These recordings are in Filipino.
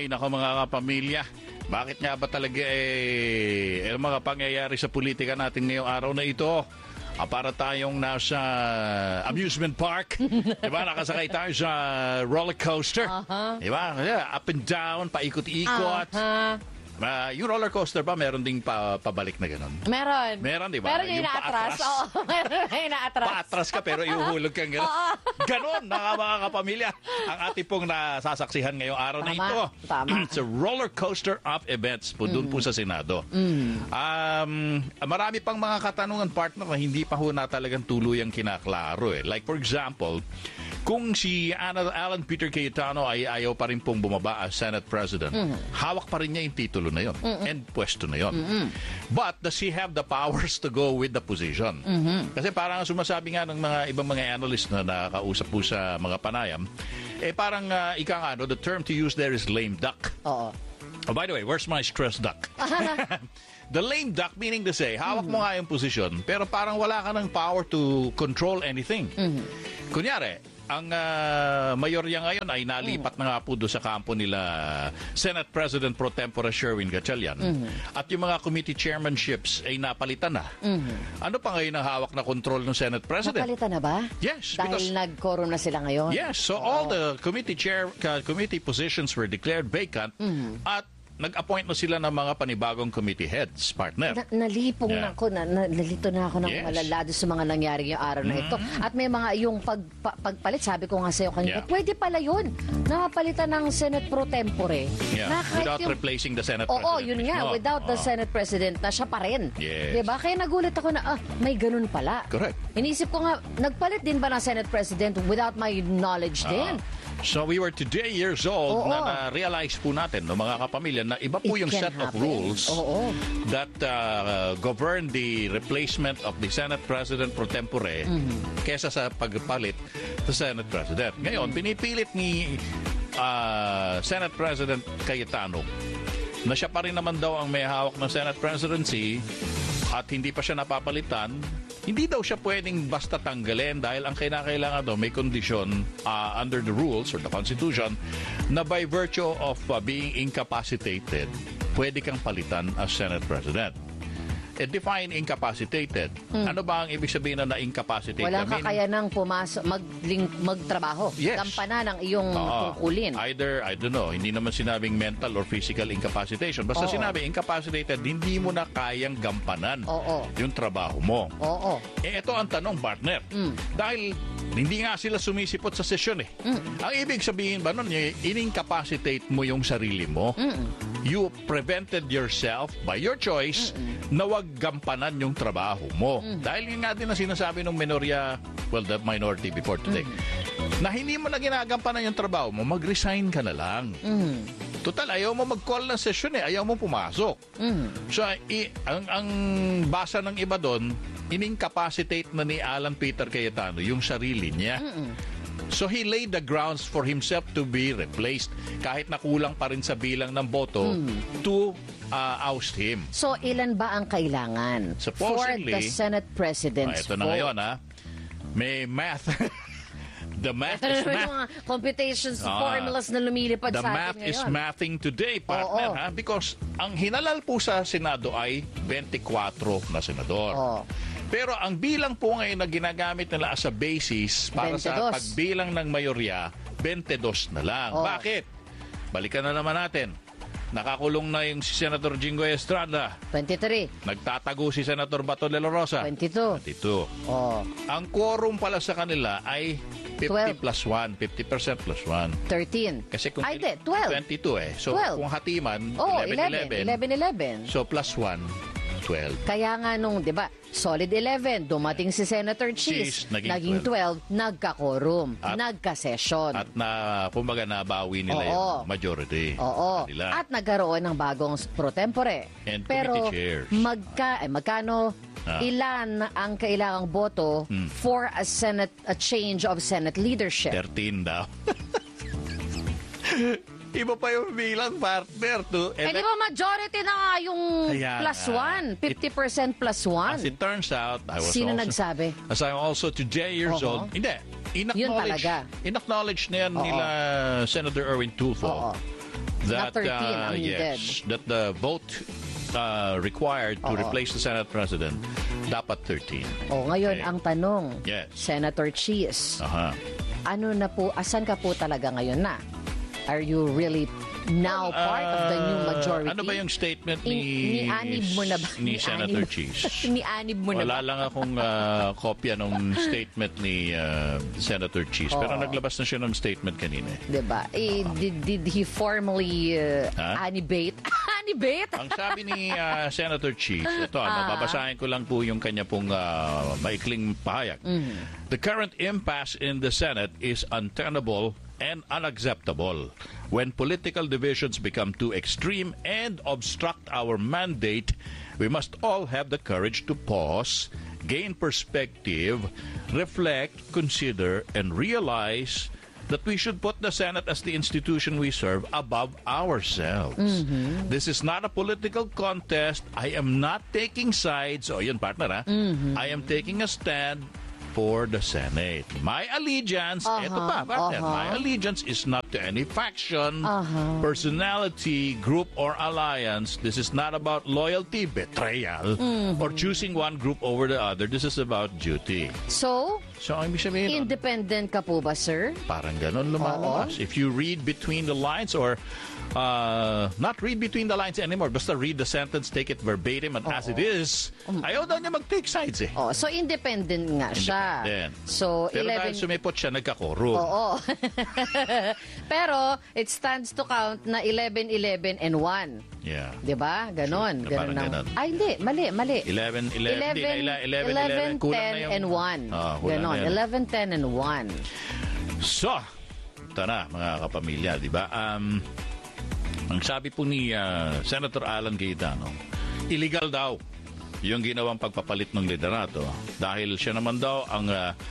Ay, nako mga kapamilya. Bakit nga ba talaga ang mga pangyayari sa politika natin ngayong araw na ito? Para tayong nasa amusement park. Diba? Nakasakay tayo sa roller coaster. Diba? Up and down, paikot-ikot. Yung roller coaster ba, meron ding pabalik na gano'n? Meron. Meron, di ba? Meron yung inaatras. Oo, meron yung inaatras. Paatras ka pero ihuhulog kang gano'n. Ganon, mga kapamilya. Ang ating pong nasasaksihan ngayong araw na ito. Tama. It's a roller coaster of events po doon po sa Senado. Marami pang mga katanungan, partner, na hindi pa ho na talagang tuluyang kinaklaro. Like for example, kung si Alan Peter Cayetano ay ayaw pa rin pong bumaba as Senate President, hawak pa rin niya yung titulo na yon and pwesto na yon. But does he have the powers to go with the position? Kasi parang sumasabi nga ng mga ibang mga analyst na nakausap po sa mga panayam, parang the term to use there is lame duck. Oo. Oh, by the way, where's my stress duck? The lame duck meaning to say, hawak mo nga yung posisyon, pero parang wala ka ng power to control anything. Kunyari, ang mayorya ngayon ay nalipat na nga po doon sa kampo nila Senate President Pro Tempore Sherwin Gatchalian. At yung mga committee chairmanships ay napalitan na. Ano pa ngayon ang hawak na control ng Senate President? Napalitan na ba? Yes. Dahil nag-quorum na sila ngayon? Yes. So all the committee positions were declared vacant at nag-appoint na sila ng mga panibagong committee heads, partner. Nalito na ako ng malalado sa mga nangyari yung araw na ito. At may mga yung pagpalit, sabi ko nga sa'yo kanina, pwede pala yun. Napalitan ng Senate Pro Tempore. Without replacing the Senate President. Oo, yun nga. Without the Senate President na siya pa rin. Yes. Diba? Kaya nagulat ako na, may ganun pala. Correct. Inisip ko nga, nagpalit din ba ng Senate President without my knowledge din? So we were today years old na na-realize po natin, no, mga kapamilya, na iba po yung set of rules that govern the replacement of the Senate President Pro Tempore kesa sa pagpalit sa Senate President. Ngayon, pinipilit ni Senate President Cayetano na siya pa rin naman daw ang may hawak ng Senate Presidency at hindi pa siya napapalitan. Hindi daw siya pwedeng basta tanggalin dahil ang kailangan daw may kondisyon under the rules or the Constitution na by virtue of being incapacitated, pwede kang palitan as Senate President. Define incapacitated. Ano ba ang ibig sabihin na incapacitated? Walang kakayanang pumasok, magtrabaho. Yes. Gampanan ng iyong tungkulin. Either, I don't know, hindi naman sinabing mental or physical incapacitation. Basta sinabi incapacitated, hindi mo na kayang gampanan yung trabaho mo. Ito ang tanong, partner. Dahil hindi nga sila sumisipot sa sesyon . Ang ibig sabihin ba nun, in-incapacitate mo yung sarili mo. You prevented yourself by your choice na wag gampanan yung trabaho mo. Dahil yun nga din ang sinasabi ng minorya, well, the minority before today, na hindi mo na ginagampanan yung trabaho mo, mag-resign ka na lang. Total, ayaw mo mag-call ng session ayaw mo pumasok. So, ang basa ng iba doon, in-incapacitate na ni Alan Peter Cayetano yung sarili niya. So he laid the grounds for himself to be replaced kahit nakulang pa rin sa bilang ng boto to oust him. So ilan ba ang kailangan for the Senate President's ito na ngayon, may math. The math is mga computations, formulas na lumilipad sa atin ngayon. The math is mathing today, partner. Because ang hinalal po sa Senado ay 24 na senador. Pero ang bilang po ngayon na ginagamit nila as a basis para 22. sa pagbilang ng mayorya, 22 na lang. Bakit? Balikan na naman natin. Nakakulong na yung si Senator Jinggoy Estrada. 23. Nagtatago si Senator Bato de la Rosa. 22. Ang quorum pala sa kanila ay 50 12. plus 1. 50% plus 1. 13. Kasi kung 12. 22 So 12. Kung hatiman, 11. So plus 1, 12. Kaya nga nung, di ba, solid 11, dumating si Senator Cheese, naging 12, nagka-quorum, nagka-session. At kumbaga nabawi nila yung majority. At nagkaroon ng bagong pro tempore. And pero committee chairs. magkano ilan ang kailangang boto for a change of Senate leadership? 13 daw. Iba pa yung bilang, partner. Di ba majority na nga yung plus 1? 50% plus 1? As it turns out, Sino nagsabi? As I'm also today years old, hindi. In-acknowledge na yan nila Senator Erwin Tulfo Not 13 ang needed. Yes, that the vote required to replace the Senate President dapat 13. Ngayon ang tanong, Yes. Senator Cheese, Aha. ano na po, asan ka po talaga ngayon na? Are you really now part of the new majority? Ano ba yung statement Ni-anib mo na ba? ni Senator Cheese? Ni-anib mo na ba? Wala lang akong kopya ng statement ni Senator Cheese. Pero naglabas na siya ng statement kanina. Diba? Did he formally anibate? Anibate? Ang sabi ni Senator Cheese, ito, babasahin ko lang po yung kanya pong maikling pahayag. The current impasse in the Senate is untenable and unacceptable. When political divisions become too extreme and obstruct our mandate, we must all have the courage to pause, gain perspective, reflect, consider, and realize that we should put the Senate as the institution we serve above ourselves. This is not a political contest. I am not taking sides. O yun, partner, ha? I am taking a stand for the Senate. My allegiance, eto pa, partner, my allegiance is not to any faction, personality, group, or alliance. This is not about loyalty, betrayal, or choosing one group over the other. This is about duty. So, ang ibig sabihin, independent ka po ba, sir? parang ganon lumalabas. If you read between the lines or not read between the lines anymore, basta read the sentence, take it verbatim and as it is, ayaw daw niya mag-take sides eh. So independent nga siya. Independent. So Pero dahil 11... sumipot siya, nagkakorum. Oo. Pero it stands to count na 11, 11, and 1. Yeah. 'Di ba? Ganon. Sure. Ganon Parang ang... ganon. Ay, hindi. Mali. 11, 11, 10, and 1. Ganon. 11, 10, and 1. So, ito na mga kapamilya, di ba? Ang sabi po ni Senator Alan Cayetano, illegal daw yung ginawang pagpapalit ng liderato dahil siya naman daw ang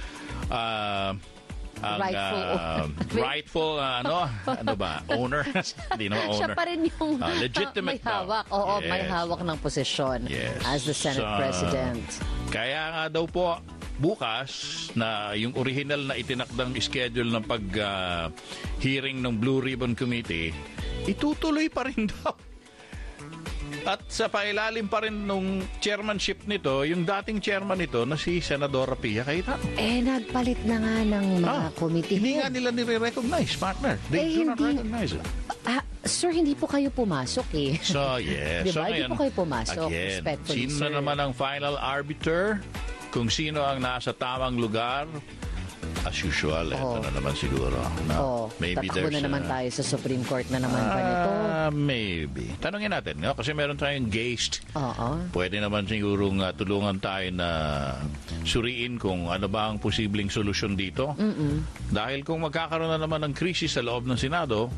rightful owner. Hindi naman owner. Siya pa rin yung legitimate may hawak. daw. Oo, Yes. may hawak ng posisyon as the Senate President. Kaya nga daw po bukas na yung original na itinakdang schedule ng pag-hearing ng Blue Ribbon Committee, itutuloy pa rin daw. At sa pailalim pa rin nung chairmanship nito, yung dating chairman nito na si Senadora Pia Cayetano. Nagpalit na nga ng mga committee. Hindi nga nila nire-recognize, partner. They do not recognize it. Sir, hindi po kayo pumasok eh. So, yes. Diba? So, Hindi ngayon, po kayo pumasok. again, Respectfully, sino sir. na naman ang final arbiter? Kung sino ang nasa tamang lugar? As usual, ito na naman siguro. Maybe tatakbo na naman tayo sa Supreme Court na naman ba nito? Maybe. Tanungin natin, no? Kasi meron tayong guest. Pwede naman siguro tulungan tayo na suriin kung ano ba ang posibleng solusyon dito. Dahil kung magkakaroon na naman ng krisis sa loob ng Senado,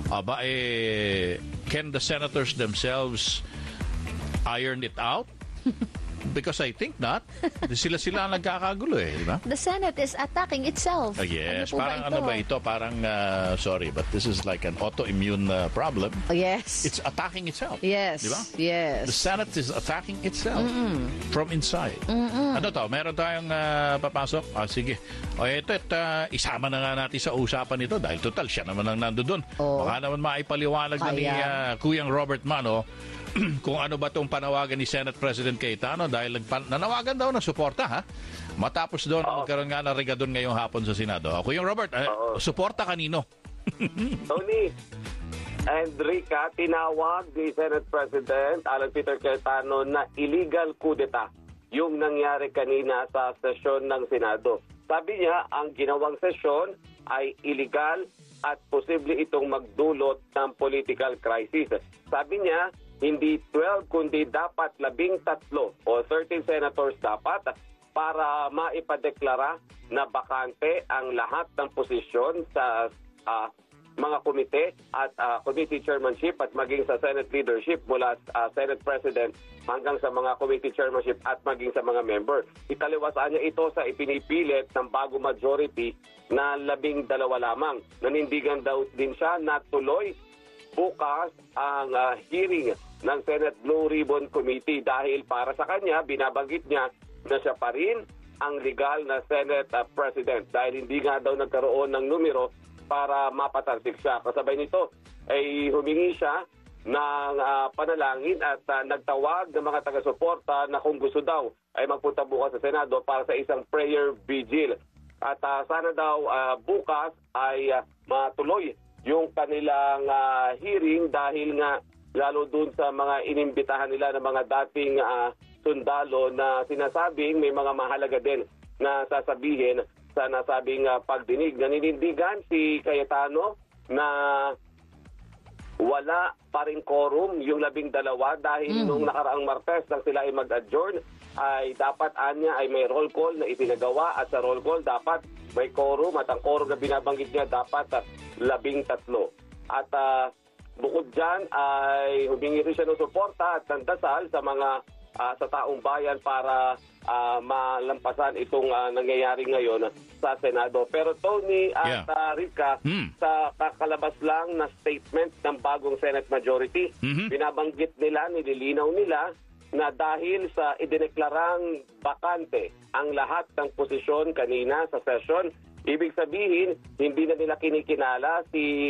can the senators themselves iron it out? Because I think not. Sila ang nagkakagulo di ba? The Senate is attacking itself. Yes. Ano ba ito? Parang, sorry, but this is like an autoimmune problem. Yes. It's attacking itself. Yes. Di ba? Yes. The Senate is attacking itself from inside. Ano to? Meron tayong papasok? Sige. Ito, isama na nga natin sa usapan nito dahil total, siya naman ang nandoon. Baka naman maipaliwanag na ni Kuyang Robert Mano kung ano ba itong panawagan ni Senate President Cayetano dahil nanawagan daw ng suporta matapos doon magkaroon nga ng regadon ngayong hapon sa Senado. Kuyang Robert, suporta kanino? Tony, Enrica, tinawag ni Senate President Alan Peter Cayetano na illegal coup d'etat yung nangyari kanina sa sesyon ng Senado. Sabi niya, ang ginawang sesyon ay illegal at posible itong magdulot ng political crisis. Sabi niya, hindi 12 kundi dapat 13 o 13 senators dapat para maipadeklara na bakante ang lahat ng posisyon sa mga komite at committee chairmanship at maging sa Senate leadership mula Senate President hanggang sa mga committee chairmanship at maging sa mga member. Italiwasan niya ito sa ipinipilit ng bago majority na 12 lamang. Nanindigan daw din siya na tuloy bukas ang hearing ng Senate Blue Ribbon Committee dahil para sa kanya, binabanggit niya na siya pa rin ang legal na Senate President dahil hindi nga daw nagkaroon ng numero para mapatalsik siya. Kasabay nito ay humingi siya ng panalangin at nagtawag ng mga taga-suporta na kung gusto daw ay magpunta bukas sa Senado para sa isang prayer vigil. At sana daw bukas ay matuloy yung kanilang hearing dahil nga lalo dun sa mga inimbitahan nila ng mga dating sundalo na sinasabing may mga mahalaga din na sasabihin sa nasabing pagdinig. Naninindigan si Cayetano na wala pa rin quorum yung 12 dahil nung nakaraang Martes nang sila ay mag-adjourn ay dapat anya ay may roll call na itinagawa at sa roll call dapat may quorum at ang quorum na binabanggit niya dapat 13. At bukod dyan ay humingi rin siya ng suporta at ng dasal sa mga sa taong bayan para malampasan itong nangyayari ngayon sa Senado. Pero Tony at Rica, sa kakalabas lang na statement ng bagong Senate Majority, binabanggit nila, nililinaw nila na dahil sa idineklarang bakante ang lahat ng posisyon kanina sa session, ibig sabihin, hindi na nila kinikinala si